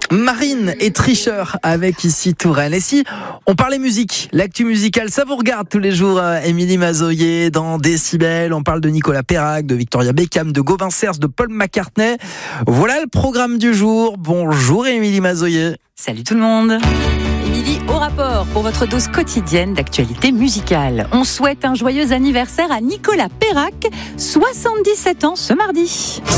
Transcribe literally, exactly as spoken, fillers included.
Marine et Tricheur avec ici Touraine. Et si on parlait musique, l'actu musicale, ça vous regarde tous les jours. Émilie Mazoyer dans Décibel, on parle de Nicolas Perrac, de Victoria Beckham, de Gauvin Cers, de Paul McCartney. Voilà le programme du jour. Bonjour Émilie Mazoyer. Salut tout le monde. Émilie au rapport pour votre dose quotidienne d'actualité musicale. On souhaite un joyeux anniversaire à Nicolas Perrac, soixante-dix-sept ans ce mardi.